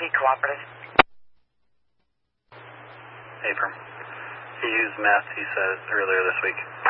cooperative. Hey, firm. He used meth, he says, earlier this week.